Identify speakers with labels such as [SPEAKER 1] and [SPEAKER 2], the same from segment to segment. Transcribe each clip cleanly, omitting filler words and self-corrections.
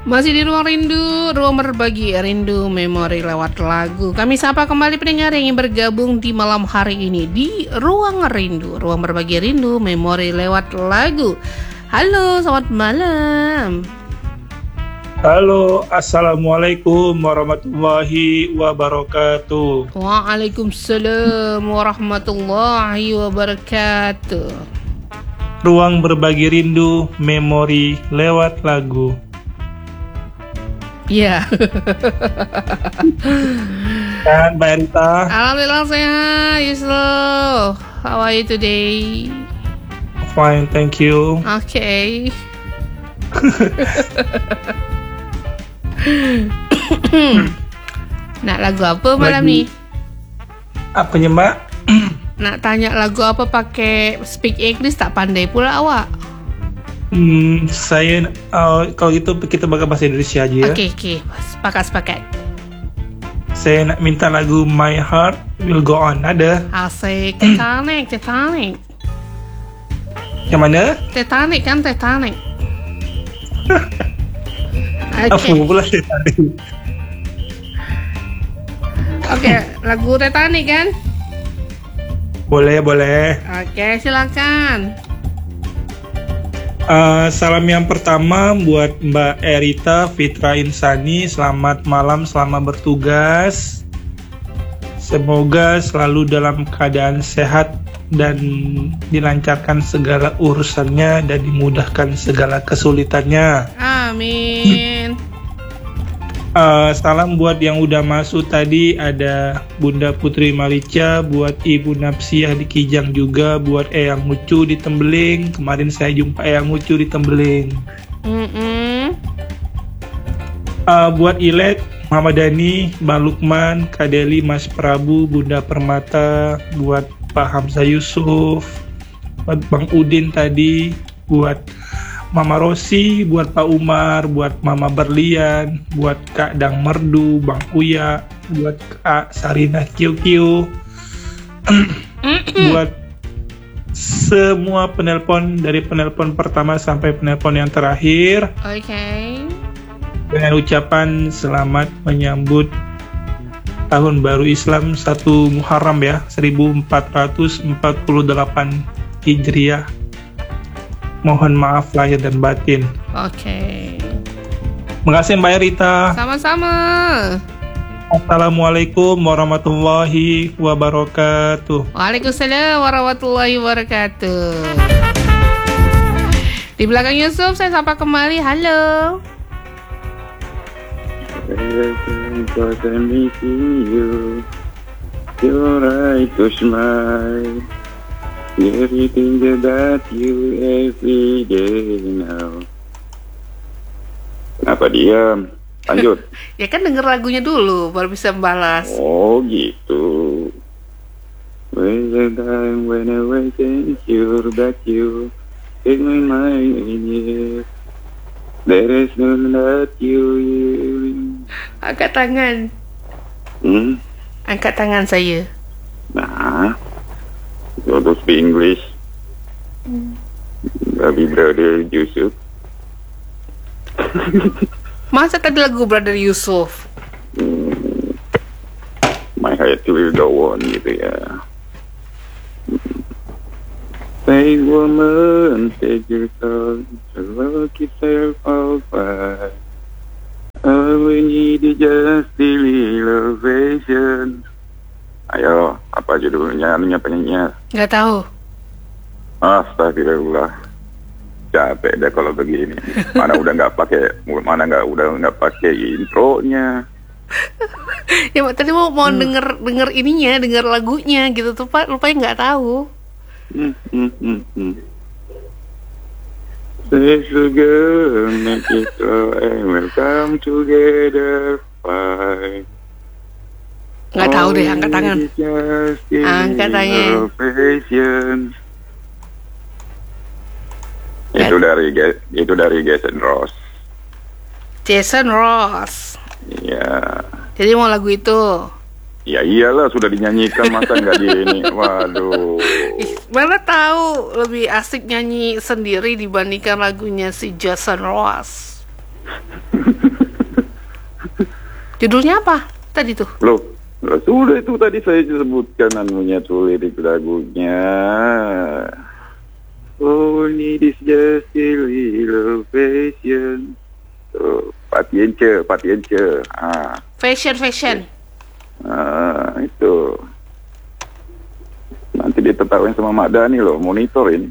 [SPEAKER 1] Masih di Ruang Rindu, ruang berbagi rindu memori lewat lagu. Kami sapa kembali pendengar yang ingin bergabung di malam hari ini di Ruang Rindu, ruang berbagi rindu memori lewat lagu. Halo, selamat malam.
[SPEAKER 2] Halo, assalamualaikum warahmatullahi wabarakatuh.
[SPEAKER 1] Waalaikumsalam warahmatullahi wabarakatuh.
[SPEAKER 2] Ruang berbagi rindu memori lewat lagu.
[SPEAKER 1] Iya.
[SPEAKER 2] Kan, Mbak Rita?
[SPEAKER 1] Alhamdulillah sehat, Yusuf. How are you today?
[SPEAKER 2] Fine, thank you.
[SPEAKER 1] Okay. Nak lagu apa malam ni?
[SPEAKER 2] Apanya, Mbak?
[SPEAKER 1] Nak tanya lagu apa pakai speak English, tak pandai pula awak.
[SPEAKER 2] Saya kalau gitu kita bakal bahasa Indonesia aja ya.
[SPEAKER 1] Okey. Sepakat.
[SPEAKER 2] Saya nak minta lagu My Heart Will Go On. Ada?
[SPEAKER 1] Asik. Titanic.
[SPEAKER 2] Yang mana?
[SPEAKER 1] Titanic.
[SPEAKER 2] Apa
[SPEAKER 1] Okey.
[SPEAKER 2] pula saya tadi?
[SPEAKER 1] Okey, lagu Titanic kan?
[SPEAKER 2] Boleh.
[SPEAKER 1] Okey, silakan.
[SPEAKER 2] Salam yang pertama buat Mbak Erita Fitra Insani. Selamat malam, selamat bertugas. Semoga selalu dalam keadaan sehat dan dilancarkan segala urusannya dan dimudahkan segala kesulitannya.
[SPEAKER 1] Amin.
[SPEAKER 2] Salam buat yang udah masuk tadi, ada Bunda Putri Malica, buat Ibu Napsiah di Kijang juga, buat Eyang Mucu di Tembeling. Kemarin saya jumpa Eyang Mucu di Tembeling. Buat Ilet, Mama Dani, Mbak Lukman, Kak Deli, Mas Prabu, Bunda Permata, buat Pak Hamzah Yusuf, buat Bang Udin tadi, buat Mama Rosi, buat Pak Umar, buat Mama Berlian, buat Kak Dang Merdu, Bang Uya, buat Kak Sarina Kiu, buat semua penelpon dari penelpon pertama sampai penelpon yang terakhir,
[SPEAKER 1] Okey.
[SPEAKER 2] dengan ucapan selamat menyambut Tahun Baru Islam 1 Muharram ya, 1448 Hijriah. Mohon maaf lahir dan batin.
[SPEAKER 1] Okey.
[SPEAKER 2] Makasih Mbak Rita.
[SPEAKER 1] Sama-sama.
[SPEAKER 2] Assalamualaikum warahmatullahi wabarakatuh.
[SPEAKER 1] Waalaikumsalam warahmatullahi wabarakatuh. Di belakang Yusuf saya sapa kembali. Halo.
[SPEAKER 3] Because I'm missing you. You're right to smile. Everything about you every day now. Kenapa diam? Lanjut.
[SPEAKER 1] Ya kan denger lagunya dulu baru bisa membalas.
[SPEAKER 3] Oh gitu. When the time when I wait and you're back you take my mind in you. There is none that you.
[SPEAKER 1] Angkat tangan. Angkat tangan saya.
[SPEAKER 3] Nah, you to speak English. Baby brother Yusuf.
[SPEAKER 1] Masa tadi lagu Brother Yusuf?
[SPEAKER 3] My heart will go on gitu ya. Say woman, take your time to look yourself out back. All we need is just a little patience. Ayo, apa judulnya, penyanyinya?
[SPEAKER 1] Gak tahu.
[SPEAKER 3] Astagfirullah. Capek deh kalau begini. Mana udah nggak pakai intronya.
[SPEAKER 1] Ya tadi mau denger ininya, denger lagunya gitu tuh Pak, rupanya nggak tahu.
[SPEAKER 3] Say sugar, make it slow and we'll come together fine.
[SPEAKER 1] Nggak tahu deh, angkat tangan. Angkat tangan.
[SPEAKER 3] Itu dari Jason Ross.
[SPEAKER 1] Jason Ross.
[SPEAKER 3] Iya.
[SPEAKER 1] Jadi mau lagu itu.
[SPEAKER 3] Ya iyalah, sudah dinyanyikan, masa nggak di ini. Waduh.
[SPEAKER 1] Mana tahu lebih asik nyanyi sendiri dibandingkan lagunya si Jason Ross. Judulnya apa tadi tuh?
[SPEAKER 3] Loh, sudah itu tadi saya sebutkan anunya tuh lirik lagunya. Only this just a little passion. Tuh, patience.
[SPEAKER 1] Fashion.
[SPEAKER 3] Itu. Nanti diketawain sama Mak Dani loh, monitor ini.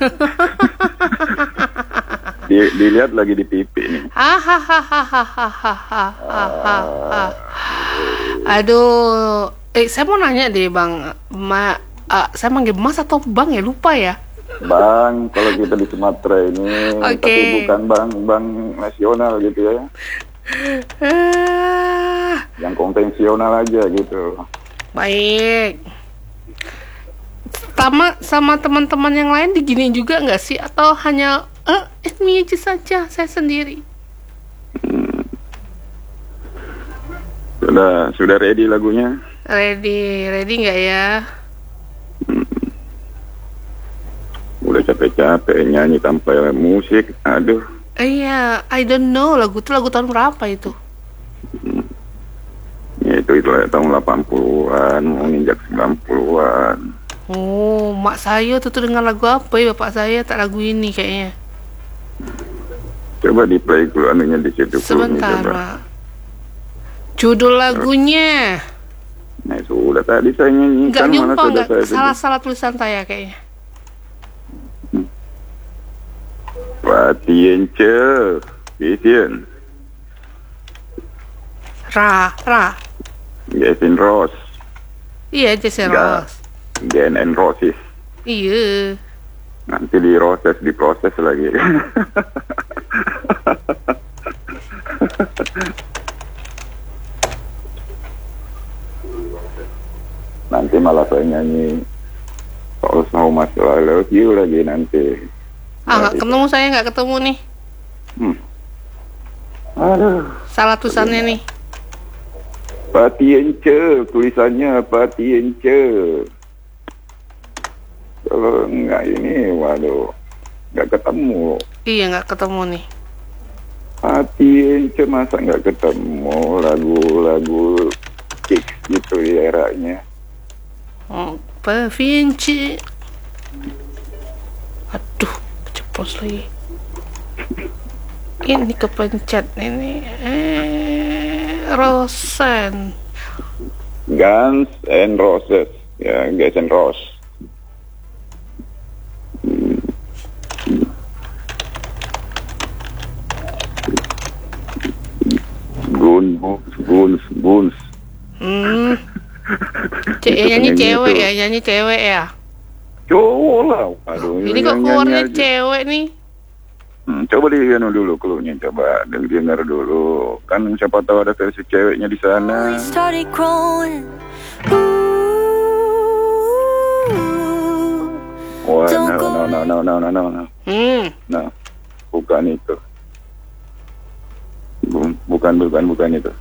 [SPEAKER 3] Dilihat lagi di TV nih.
[SPEAKER 1] Aduh, saya mau nanya deh Bang, saya manggil Mas atau Bang ya, lupa ya.
[SPEAKER 3] Bang, kalau kita di Sumatera ini, tapi bukan bang nasional gitu ya. Yang konvensional aja gitu.
[SPEAKER 1] Baik. Sama teman-teman yang lain diginiin juga nggak sih? Atau hanya ini aja saja, saya sendiri?
[SPEAKER 3] Sudah ready lagunya?
[SPEAKER 1] Ready nggak ya?
[SPEAKER 3] Udah capek-capek nyanyi tanpa musik, aduh.
[SPEAKER 1] Iya, I don't know, lagu tahun berapa itu?
[SPEAKER 3] Ya itu tahun 80-an, mau nginjak 90-an.
[SPEAKER 1] Oh, mak saya tuh dengan lagu apa ya? Bapak saya tak lagu ini kayaknya.
[SPEAKER 3] Coba di play dulu anunya di situ.
[SPEAKER 1] Sebentar, Mak. Judul lagunya.
[SPEAKER 3] Nah, sudah tadi saya nyanyikan.
[SPEAKER 1] Nggak nyumpah, nggak salah tulisan saya kayaknya.
[SPEAKER 3] Patience, Vision.
[SPEAKER 1] Ra.
[SPEAKER 3] Jason Ross.
[SPEAKER 1] Iya, Jason Ross.
[SPEAKER 3] Gen and Roses.
[SPEAKER 1] Iya.
[SPEAKER 3] Nanti diproses lagi. Nanti malah saya nyanyi All Snow Must I Love You lagi nanti.
[SPEAKER 1] Nggak ketemu, saya nggak ketemu nih.
[SPEAKER 3] Aduh.
[SPEAKER 1] Salah tulisannya nih.
[SPEAKER 3] Patience, tulisannya Patience. Kalau nggak ini, waduh, nggak ketemu.
[SPEAKER 1] Iya, nggak ketemu nih.
[SPEAKER 3] Patience, masa nggak ketemu lagu-lagu Kicks gitu di eranya.
[SPEAKER 1] Vinci. Aduh, ceplos lagi. Ini kepencet ini. Rosen.
[SPEAKER 3] Guns and Roses, ya, Guns and Roses. Guns.
[SPEAKER 1] Nyanyi cewek ya.
[SPEAKER 3] Cowok lah. Aduh,
[SPEAKER 1] ini kok keluarnya cewek nih.
[SPEAKER 3] Coba dengar dulu cluenya, coba dengar dulu. Kan siapa tahu ada versi ceweknya di sana. Wah, no. Nah, bukan itu. Bukan itu.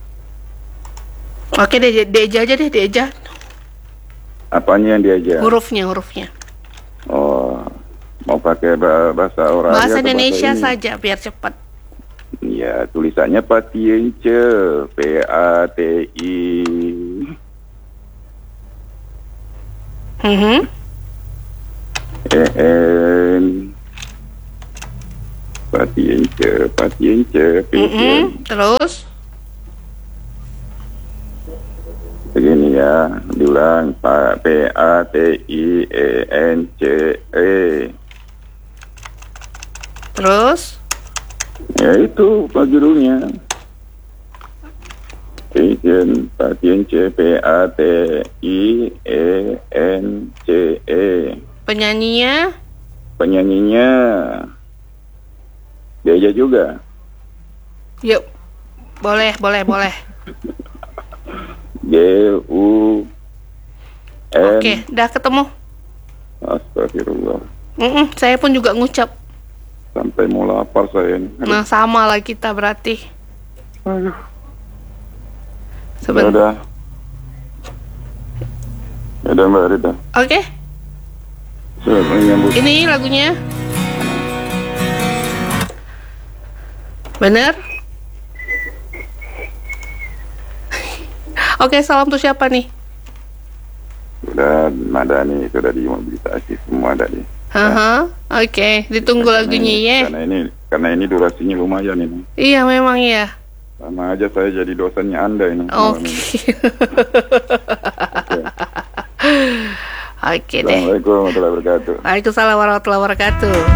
[SPEAKER 1] Oke, Deja aja deh, Deja.
[SPEAKER 3] Apanya yang diajar?
[SPEAKER 1] Hurufnya.
[SPEAKER 3] Oh, mau pakai bahasa Oralia?
[SPEAKER 1] Bahasa Indonesia saja biar cepat.
[SPEAKER 3] Iya, tulisannya Patience, P-A-T-I. E-N. Patience,
[SPEAKER 1] Terus?
[SPEAKER 3] Begini ya, diulang, P-A-T-I-E-N-C-E.
[SPEAKER 1] Terus?
[SPEAKER 3] Ya itu judulnya. Patience, P-A-T-I-E-N-C-E.
[SPEAKER 1] Penyanyinya
[SPEAKER 3] Deja juga.
[SPEAKER 1] Yuk, boleh.
[SPEAKER 3] G-U-N.
[SPEAKER 1] Oke, udah ketemu.
[SPEAKER 3] Astagfirullah.
[SPEAKER 1] Saya pun juga ngucap.
[SPEAKER 3] Sampai mau lapar saya ini.
[SPEAKER 1] Nah, sama lah kita berarti.
[SPEAKER 3] Aduh.
[SPEAKER 1] Sebentar.
[SPEAKER 3] Udah Mbak Rita.
[SPEAKER 1] Oke. Ini lagunya. Bener? Oke, salam untuk siapa nih?
[SPEAKER 3] Sudah Madani, sudah dimobilisasi semua tadi.
[SPEAKER 1] Oke, ditunggu lagunya ya.
[SPEAKER 3] Karena ini durasinya lumayan ini.
[SPEAKER 1] Iya, memang ya.
[SPEAKER 3] Sama aja saya jadi dosennya Anda ini.
[SPEAKER 1] Oke. Oke deh.
[SPEAKER 3] Assalamualaikum warahmatullahi wabarakatuh.
[SPEAKER 1] Waalaikumsalam warahmatullahi wabarakatuh.